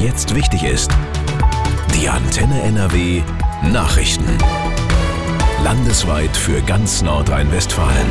jetzt wichtig ist. Die Antenne NRW Nachrichten. Landesweit für ganz Nordrhein-Westfalen.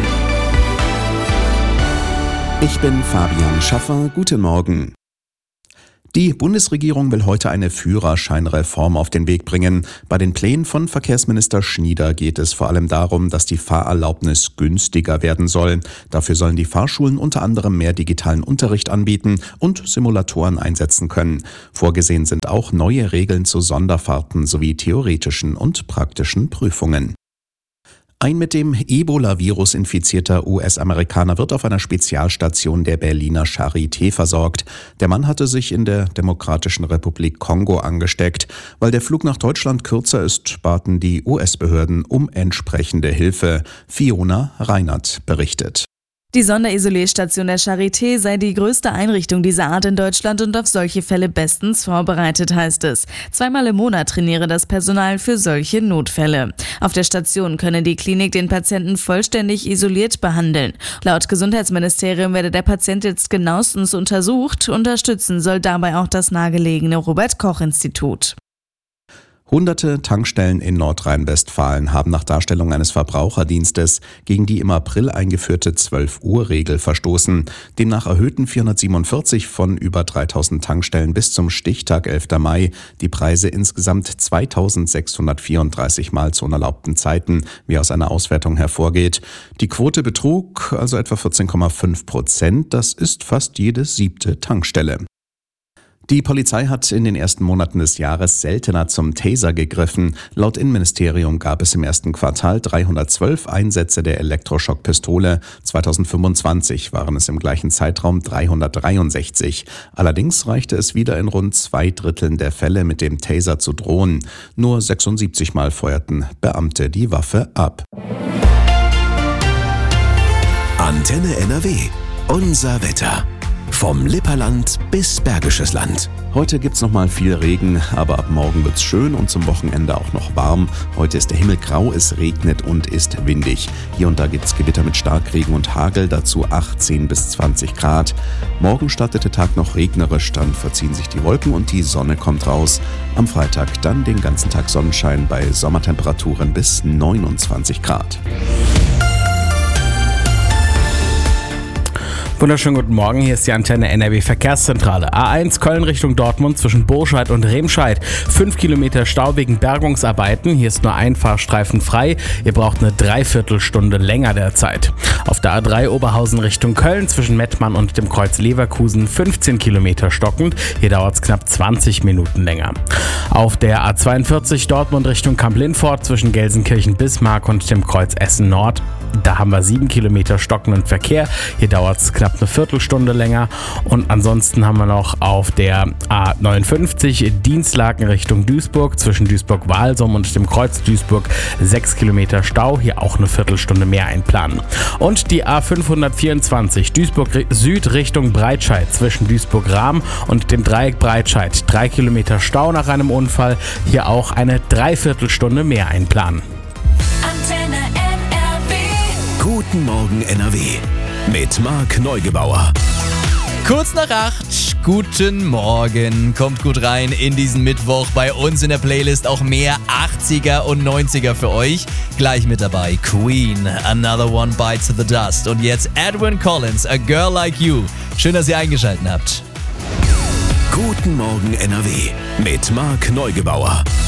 Ich bin Fabian Schaffer. Guten Morgen. Die Bundesregierung will heute eine Führerscheinreform auf den Weg bringen. Bei den Plänen von Verkehrsminister Schnieder geht es vor allem darum, dass die Fahrerlaubnis günstiger werden soll. Dafür sollen die Fahrschulen unter anderem mehr digitalen Unterricht anbieten und Simulatoren einsetzen können. Vorgesehen sind auch neue Regeln zu Sonderfahrten sowie theoretischen und praktischen Prüfungen. Ein mit dem Ebola-Virus infizierter US-Amerikaner wird auf einer Spezialstation der Berliner Charité versorgt. Der Mann hatte sich in der Demokratischen Republik Kongo angesteckt. Weil der Flug nach Deutschland kürzer ist, baten die US-Behörden um entsprechende Hilfe. Fiona Reinert berichtet. Die Sonderisolierstation der Charité sei die größte Einrichtung dieser Art in Deutschland und auf solche Fälle bestens vorbereitet, heißt es. 2-mal im Monat trainiere das Personal für solche Notfälle. Auf der Station könne die Klinik den Patienten vollständig isoliert behandeln. Laut Gesundheitsministerium werde der Patient jetzt genauestens untersucht. Unterstützen soll dabei auch das nahegelegene Robert-Koch-Institut. Hunderte Tankstellen in Nordrhein-Westfalen haben nach Darstellung eines Verbraucherdienstes gegen die im April eingeführte 12-Uhr-Regel verstoßen. Demnach erhöhten 447 von über 3000 Tankstellen bis zum Stichtag 11. Mai die Preise insgesamt 2634 Mal zu unerlaubten Zeiten, wie aus einer Auswertung hervorgeht. Die Quote betrug also etwa 14,5%. Das ist fast jede 7. Tankstelle. Die Polizei hat in den ersten Monaten des Jahres seltener zum Taser gegriffen. Laut Innenministerium gab es im ersten Quartal 312 Einsätze der Elektroschockpistole. 2025 waren es im gleichen Zeitraum 363. Allerdings reichte es wieder in rund 2/3 der Fälle mit dem Taser zu drohen. Nur 76 Mal feuerten Beamte die Waffe ab. Antenne NRW. Unser Wetter. Vom Lipperland bis Bergisches Land. Heute gibt's noch mal viel Regen, aber ab morgen wird's schön und zum Wochenende auch noch warm. Heute ist der Himmel grau, es regnet und ist windig. Hier und da gibt's Gewitter mit Starkregen und Hagel, dazu 18 bis 20 Grad. Morgen startet der Tag noch regnerisch, dann verziehen sich die Wolken und die Sonne kommt raus. Am Freitag dann den ganzen Tag Sonnenschein bei Sommertemperaturen bis 29 Grad. Wunderschönen guten Morgen, hier ist die Antenne NRW Verkehrszentrale. A1 Köln Richtung Dortmund zwischen Burscheid und Remscheid. 5 Kilometer Stau wegen Bergungsarbeiten. Hier ist nur ein Fahrstreifen frei. Ihr braucht eine Dreiviertelstunde länger derzeit. Auf der A3 Oberhausen Richtung Köln zwischen Mettmann und dem Kreuz Leverkusen 15 Kilometer stockend. Hier dauert es knapp 20 Minuten länger. Auf der A42 Dortmund Richtung Kamp-Lindfort zwischen Gelsenkirchen-Bismarck und dem Kreuz Essen Nord. Da haben wir 7 Kilometer stockenden Verkehr. Hier dauert es knapp eine Viertelstunde länger. Und ansonsten haben wir noch auf der A59 Dienstlaken Richtung Duisburg zwischen Duisburg-Walsum und dem Kreuz Duisburg 6 Kilometer Stau. Hier auch eine Viertelstunde mehr einplanen. Und die A524 Duisburg Süd Richtung Breitscheid zwischen Duisburg-Rahm und dem Dreieck Breitscheid. 3 Kilometer Stau nach einem Unfall. Hier auch eine Dreiviertelstunde mehr einplanen. Antenne NRW. Guten Morgen NRW. Mit Marc Neugebauer. Kurz nach 8, guten Morgen. Kommt gut rein in diesen Mittwoch. Bei uns in der Playlist auch mehr 80er und 90er für euch. Gleich mit dabei Queen, Another One Bites the Dust. Und jetzt Edwyn Collins, A Girl Like You. Schön, dass ihr eingeschaltet habt. Guten Morgen NRW mit Marc Neugebauer.